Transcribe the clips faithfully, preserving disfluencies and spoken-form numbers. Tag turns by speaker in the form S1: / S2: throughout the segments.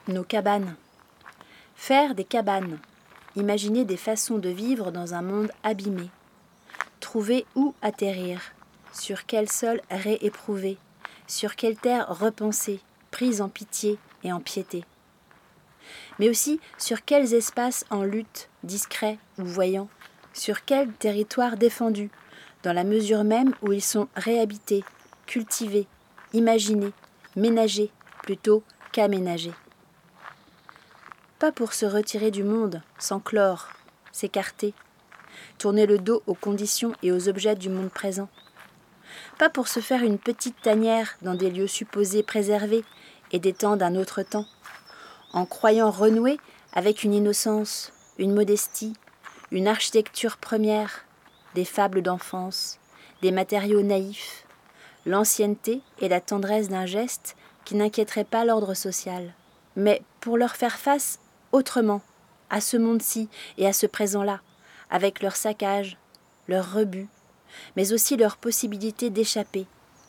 S1: Nos cabanes. Faire des cabanes. Imaginer des façons de vivre dans un monde abîmé. Trouver où atterrir. Sur quel sol rééprouver. Sur quelle terre repenser, prise en pitié et en piété. Mais aussi sur quels espaces en lutte, discrets ou voyants. Sur quel territoire défendu, dans la mesure même où ils sont réhabités, cultivés, imaginés, ménagés plutôt qu'aménagés. Pas pour se retirer du monde, s'enclore, s'écarter, tourner le dos aux conditions et aux objets du monde présent. Pas pour se faire une petite tanière dans des lieux supposés préservés et des temps d'un autre temps, en croyant renouer avec une innocence, une modestie, une architecture première, des fables d'enfance, des matériaux naïfs, l'ancienneté et la tendresse d'un geste qui n'inquiéterait pas l'ordre social, mais pour leur faire face autrement, à ce monde-ci et à ce présent-là, avec leur saccage, leur rebut, mais aussi leur possibilité d'échapper.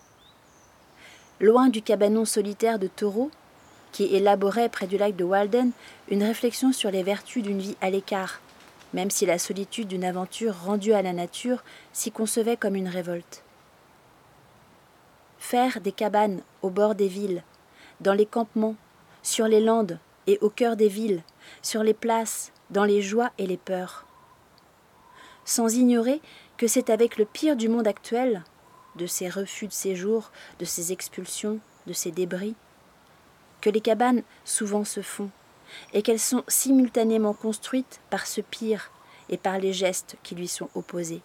S1: Loin du cabanon solitaire de Thoreau, qui élaborait près du lac de Walden une réflexion sur les vertus d'une vie à l'écart, même si la solitude d'une aventure rendue à la nature s'y concevait comme une révolte. Faire des cabanes au bord des villes, dans les campements, sur les landes et au cœur des villes, sur les places, dans les joies et les peurs. Sans ignorer que c'est avec le pire du monde actuel, de ces refus de séjour, de ces expulsions, de ces débris, que les cabanes souvent se font, et qu'elles sont simultanément construites par ce pire et par les gestes qui lui sont opposés.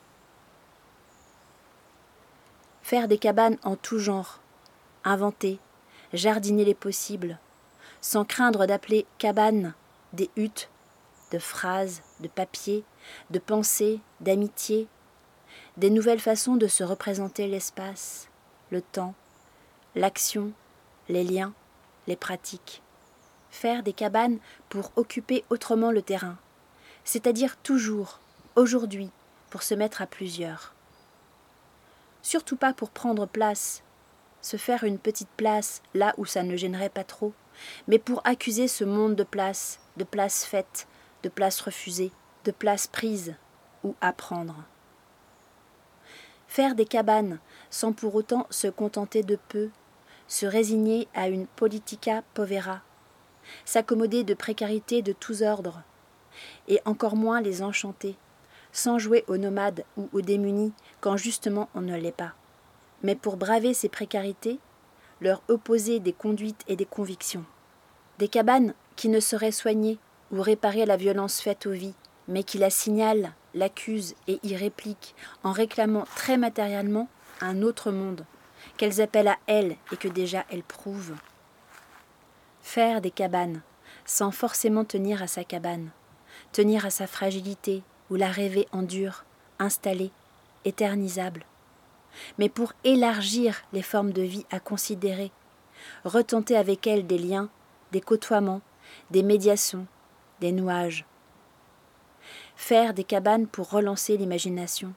S1: Faire des cabanes en tout genre, inventer, jardiner les possibles, sans craindre d'appeler cabanes des huttes, de phrases, de papier, de pensées, d'amitié, des nouvelles façons de se représenter l'espace, le temps, l'action, les liens, les pratiques. Faire des cabanes pour occuper autrement le terrain, c'est-à-dire toujours, aujourd'hui, pour se mettre à plusieurs. Surtout pas pour prendre place, se faire une petite place là où ça ne gênerait pas trop, mais pour accuser ce monde de places, de places faites, de places refusées, de places prises ou apprendre. Faire des cabanes sans pour autant se contenter de peu, se résigner à une politica povera, s'accommoder de précarités de tous ordres, et encore moins les enchanter, sans jouer aux nomades ou aux démunis quand justement on ne l'est pas, mais pour braver ces précarités, leur opposer des conduites et des convictions. Des cabanes qui ne sauraient soigner ou réparer la violence faite aux vies, mais qui la signalent, l'accusent et y répliquent en réclamant très matériellement un autre monde, qu'elles appellent à elles et que déjà elles prouvent. Faire des cabanes, sans forcément tenir à sa cabane, tenir à sa fragilité ou la rêver en dur, installée, éternisable, mais pour élargir les formes de vie à considérer, retenter avec elles des liens, des côtoiements, des médiations, des nouages. Faire des cabanes pour relancer l'imagination,